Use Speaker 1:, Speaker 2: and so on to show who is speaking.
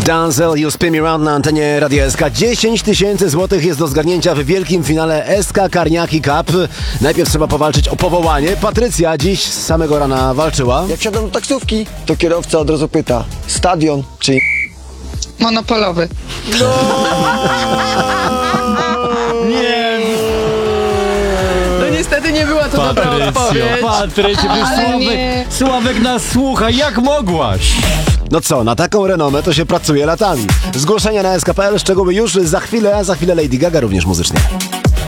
Speaker 1: Denzel, You Spin Me Round na antenie Radia SK. 10 000 złotych jest do zgarnięcia w wielkim finale SK Carniaki Cup. Najpierw trzeba powalczyć o powołanie. Patrycja dziś z samego rana walczyła.
Speaker 2: Jak wsiadam do taksówki, to kierowca od razu pyta: stadion czy...
Speaker 3: Monopolowy.
Speaker 4: Nie,
Speaker 3: No niestety nie była to dobra odpowiedź.
Speaker 4: Patrycja,
Speaker 3: Ale nie.
Speaker 4: Sławek nas słucha, jak mogłaś?
Speaker 1: No co, na taką renomę to się pracuje latami. Zgłoszenia na SK.pl, szczegóły już za chwilę, a za chwilę Lady Gaga również muzycznie.